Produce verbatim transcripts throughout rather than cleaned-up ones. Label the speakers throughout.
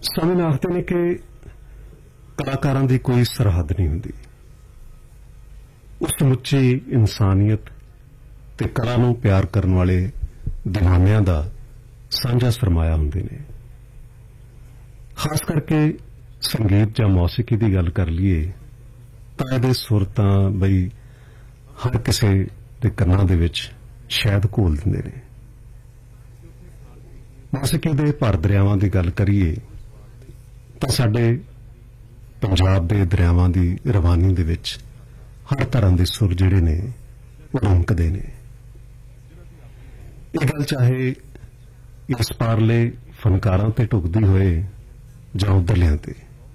Speaker 1: ਸਮੇਂ ਆਖਦੇ ਨੇ ਕਿ ਕਲਾਕਾਰਾਂ ਦੀ ਕੋਈ ਸਰਹੱਦ ਨਹੀਂ ਹੁੰਦੀ। ਉਹ ਸਮੁੱਚੀ ਇਨਸਾਨੀਅਤ ਤੇ ਕਲਾ ਨੂੰ ਪਿਆਰ ਕਰਨ ਵਾਲੇ ਦੀਵਾਨਿਆਂ ਦਾ ਸਾਂਝਾ ਸਰਮਾਇਆ ਹੁੰਦੇ ਨੇ। ਖਾਸ ਕਰਕੇ ਸੰਗੀਤ ਜਾਂ ਮੌਸੀਕੀ ਦੀ ਗੱਲ ਕਰ ਲਈਏ ਤਾਂ ਇਹਦੇ ਸੁਰ ਤਾਂ ਬਈ ਹਰ ਕਿਸੇ ਦੇ ਕੰਨਾਂ ਦੇ ਵਿੱਚ ਸ਼ਾਇਦ ਘੋਲ ਦਿੰਦੇ ਨੇ। ਮੌਸੀਕੀ ਦੇ ਭਰ ਦਰਿਆਵਾਂ ਦੀ ਗੱਲ ਕਰੀਏ ਤਾਂ ਸਾਡੇ ਪੰਜਾਬ ਦੇ ਦਰਿਆਵਾਂ ਦੀ ਰਵਾਨੀ ਦੇ ਵਿੱਚ ਹਰ ਤਰ੍ਹਾਂ ਦੇ ਸੁਰ ਜਿਹੜੇ ਨੇ ਉਹ ਰਮਕਦੇ ਨੇ। ਇਹ ਗੱਲ ਚਾਹੇ ਇਸ ਪਾਰਲੇ ਫਨਕਾਰਾਂ ਤੇ ਢੁਕਦੀ ਹੋਏ ਜਾਂ ਉਧਰਲਿਆਂ ਤੇ।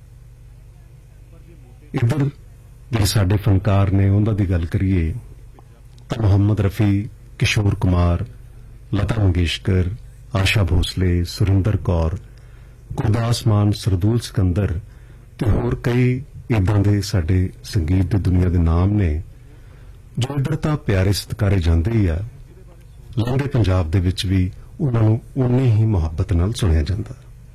Speaker 1: ਇੱਧਰ ਜਿਹੜੇ ਸਾਡੇ ਫਨਕਾਰ ਨੇ ਉਹਨਾਂ ਦੀ ਗੱਲ ਕਰੀਏ ਤਾਂ ਮੁਹੰਮਦ ਰਫੀ, ਕਿਸ਼ੋਰ ਕੁਮਾਰ, ਲਤਾ ਮੰਗੇਸ਼ਕਰ, ਆਸ਼ਾ ਭੋਸਲੇ, ਸੁਰਿੰਦਰ ਕੌਰ, ਗੁਰਦਾਸ ਮਾਨ, ਸਰਦੂਲ ਸਿਕੰਦਰ ਤੇ ਹੋਰ ਕਈ ਇੱਦਾਂ ਦੇ ਸਾਡੇ ਸੰਗੀਤ ਦੀ ਦੁਨੀਆ ਦੇ ਨਾਮ ਨੇ ਜੋ ਇੱਧਰ ਤਾਂ ਪਿਆਰੇ ਸਤਿਕਾਰੇ ਜਾਂਦੇ ਹੀ ਆ, ਲੰਘੇ ਪੰਜਾਬ ਦੇ ਵਿੱਚ ਵੀ ਉਹਨਾਂ ਨੂੰ ਉਨੀ ਹੀ ਮੁਹੱਬਤ ਨਾਲ ਸੁਣਿਆ ਜਾਂਦਾ।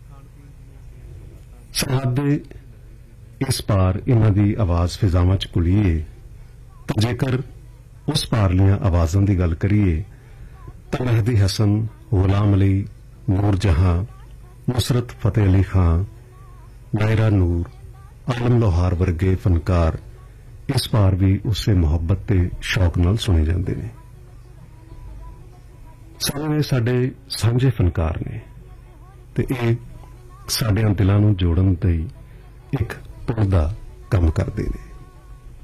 Speaker 1: ਸਰਹੱਦ ਦੇ ਇਸ ਪਾਰ ਇਹਨਾਂ ਦੀ ਆਵਾਜ਼ ਫਿਜ਼ਾਵਾਂ 'ਚ ਘੁਲੀਏ ਤਾਂ ਜੇਕਰ ਉਸ ਪਾਰਲੀਆਂ ਆਵਾਜ਼ਾਂ ਦੀ ਗੱਲ ਕਰੀਏ ਤਾਂ ਮਹਿਦੀ ਹਸਨ, ਗੁਲਾਮ ਅਲੀ, ਨੂਰ ਜਹਾਂ, ਨੁਸਰਤ ਫਤਿਹ ਅਲੀ ਖਾਂ, ਨਾਇਰਾ ਨੂਰ, ਆਲਮ ਲੋਹਾਰ ਵਰਗੇ ਫਨਕਾਰ ਇਸ ਪਾਰ ਵੀ ਉਸੇ ਮੁਹੱਬਤ ਤੇ ਸ਼ੌਕ ਨਾਲ ਸੁਣੇ ਜਾਂਦੇ ਨੇ। ਸਾਰੇ ਸਾਡੇ ਸਾਂਝੇ ਫਨਕਾਰ ਨੇ ਤੇ ਇਹ ਸਾਡੇ ਦਿਲਾਂ ਨੂੰ ਜੋੜਨ ਤੇ ਇੱਕ ਪੁਲ ਦਾ ਕੰਮ ਕਰਦੇ ਨੇ।